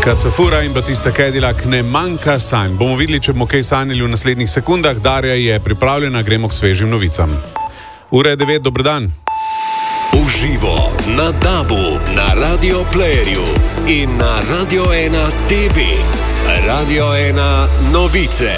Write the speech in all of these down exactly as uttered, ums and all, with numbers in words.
Kacafura in Batista Cadillac, ne manjka sanj. Bomo videli, če bomo kaj sanjali v naslednjih sekundah. Darja je pripravljena, gremo k svežim novicam. Ura je devet, dober dan. Uživo na Dabu, na Radio Playerju in na Radio ena T V. Radio ena novice.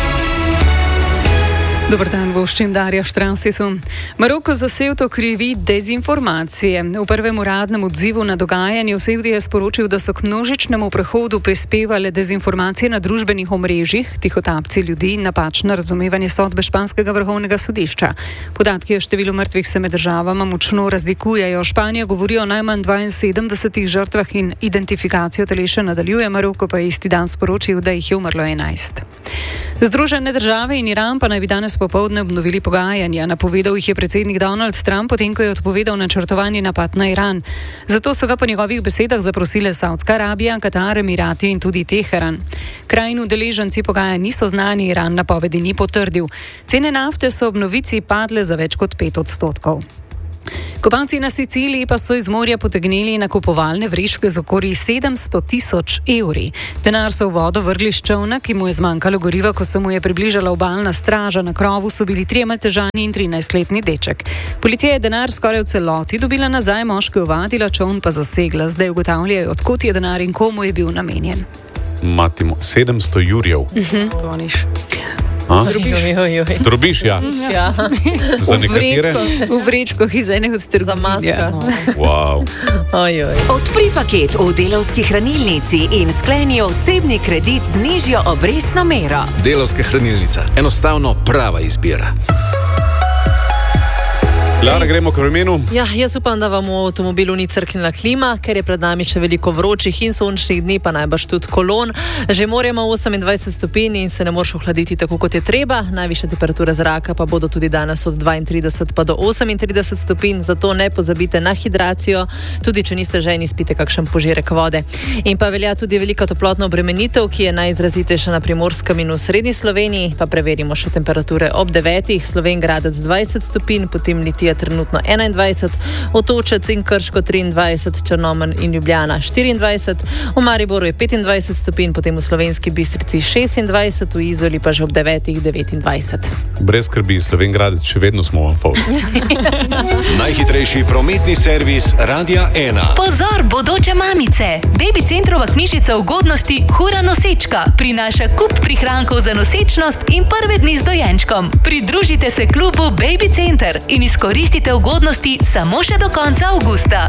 Dobar dan, voščim Darja Štransisu. Maroko za Sevto krivi dezinformacije. V prvem uradnem odzivu na dogajanje v Sevdi je sporočil, da so k množičnemu prehodu prispevale dezinformacije na družbenih omrežjih, tihotapci ljudi in napačno razumevanje sodbe španskega vrhovnega sodišča. Podatki o številu mrtvih se med državama močno razlikujejo. Španija govori o najmanj dvainsedemdesetih žrtvah in identifikacijo teleša nadaljuje. Maroko pa je isti dan sporočil, da jih je umrlo enajst. Združene države in Iran pa naj bi danes popovdne obnovili pogajanja. Napovedal jih je predsednik Donald Trump, potem ko je odpovedal načrtovani napad na Iran. Zato so ga po njegovih besedah zaprosile Saudska Arabija, Katar, Emirati in tudi Teheran. Kraj in udeleženci pogajanj niso znani, Iran napovedi ni potrdil. Cene nafte so ob novici padle za več kot pet odstotkov. Kopanci na Siciliji pa so iz morja potegnili nakupovalne vrečke z okoli sedemsto tisoč evri. Denar so v vodo vrgli s čolna, ki mu je zmanjkalo goriva, ko se mu je približala obalna straža. Na krovu so bili trije Maltežani in trinajstletni deček. Policija je denar skoraj v celoti dobila nazaj, moški ovadila, čoln pa zasegla. Zdaj ugotavljajo, odkot je denar in komu je bil namenjen. Matimo, sedemsto jurjev. Mhm, to niš. Drobiš? Drobiš, ja. Ja. Za nekatere? V vrečko iz enega od trgovin. Za maska. Wow. Oj, oj. Odpri paket v Delavski hranilnici in skleni osebni kredit z nižjo obrestno mero. Delavska hranilnica. Enostavno prava izbira. Lara, gremo k vremenu. Ja, jaz upam, da vam v avtomobilu ni crknila klima, ker je pred nami še veliko vročih in sončnih dni, pa najbrž tudi kolon. Že morje ima osemindvajset stopinj in se ne moreš ohladiti tako, kot je treba. Najvišje temperature zraka pa bodo tudi danes od dvaintrideset pa do osemintrideset stopinj, zato ne pozabite na hidracijo, tudi če niste žejni, spite kakšen požirek vode. In pa velja tudi velika toplotna obremenitev, ki je najizrazitejša na Primorskem in v srednji Sloveniji. Pa preverimo še temperature ob devetih. Slovenj Gradec dvajset stopinj, potem Litija trenutno enaindvajset, Otočec in Krško triindvajset, Črnomelj in Ljubljana štiriindvajset, v Mariboru je petindvajset stopinj, potem v Slovenski Bistrici šestindvajset, v Izoli pa že ob devetih devetindvajset. Brez skrbi, Slovenj Gradec, še vedno smo v fotku. Najhitrejši prometni servis Radia ena. Pozor, bodoče mamice! Baby Centrova knjižica ugodnosti Hura nosečka prinaša kup prihrankov za nosečnost in prve dni z dojenčkom. Pridružite se klubu Baby Center in izkoristite ugodnosti samo še do konca avgusta.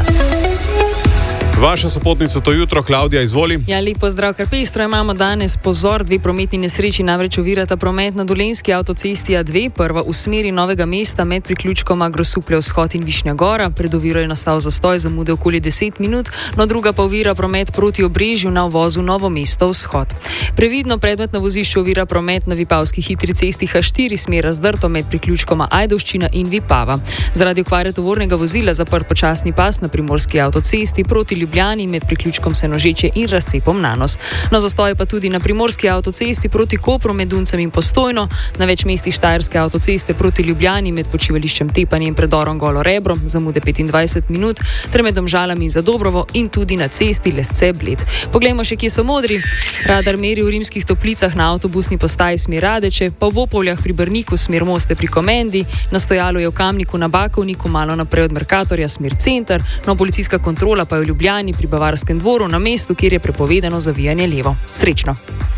Vaša sopotnica to jutro, Klavdija, izvoli. Ja, lep pozdrav, kar pestro imamo danes. Pozor, dve prometni nesreči namreč ovirata promet na Dolenjski avtocesti A dve, prva v smeri Novega mesta med priključkoma Grosuplje vzhod in Višnja Gora. Pred oviro je nastal zastoj, zamude okoli deset minut, no druga pa ovira promet proti Obrežju na uvozu Novo mesto vzhod. Previdno predmet na vozišču ovira promet na Vipavski hitri cesti H štiri, smer razdrto med priključkoma Ajdovščina in Vipava. Zaradi okvare tovornega vozila zaprt počasni pas na Primorski avtocesti proti Ljubljani med priključkom Senožeče in razcepom Nanos. No, zastoj pa tudi na Primorski avtocesti proti Kopru med Duncem in Postojno, na več mestih Štajerske avtoceste proti Ljubljani med počivališčem Tepanje in predorom Golo Rebro, zamude petindvajset minut, ter med Domžalami za Dobrovo in tudi na cesti Lesce Bled. Poglejmo še, kje so modri. Radar meri v Rimskih Toplicah na avtobusni postaji smer Radeče, pa v Vopolljah pri Brniku smer Moste pri Komendi, na Stojalu je v Kamniku na Bakovniku, malo naprej od Merkatorja smer Center, no policijska kontrola pa je v Ljubljani pri Bavarskem dvoru na mestu, kjer je prepovedano zavijanje levo. Srečno!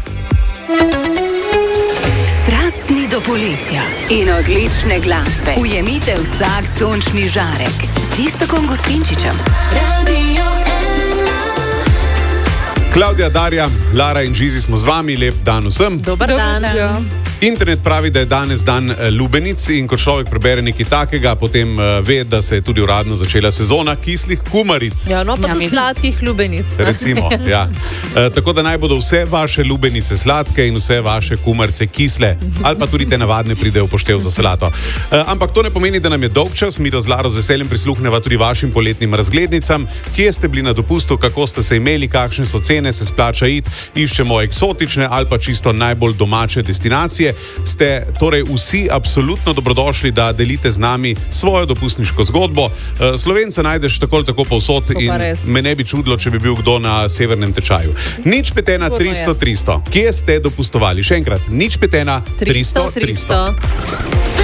Strastni do poletja in odlične glasbe. Ujemite vsak sončni žarek z Iztokom Gostinčičem. Radio ena. Klavdija, Darja, Lara in Žizi smo z vami. Lep dan vsem. Dobar dan. Dobar dan. Internet pravi, da je danes dan lubenic in ko človek prebere nekaj takega, potem uh, ve, da se je tudi uradno začela sezona kislih kumaric. Ja, no pa ja, tudi sladkih lubenic. Recimo, ja. Uh, tako da naj bodo vse vaše lubenice sladke in vse vaše kumarce kisle. Ali pa tudi te navadne pridejo poštev za salato. Uh, ampak to ne pomeni, da nam je dolg čas. Mi z Laro z veseljem prisluhneva tudi vašim poletnim razglednicam. Kje ste bili na dopustu, kako ste se imeli, kakšne so cene, se splača iti, iščemo eksotične ali pa čisto najbolj domače destinacije. destinacije, ste torej vsi absolutno dobrodošli, da delite z nami svojo dopustniško zgodbo. Slovenca najdeš tako ali tako povsod in me ne bi čudilo, če bi bil kdo na severnem tečaju. Nič pet ena tristo tristo. Kje ste dopustovali? Še enkrat, nič pet ena tristo tristo.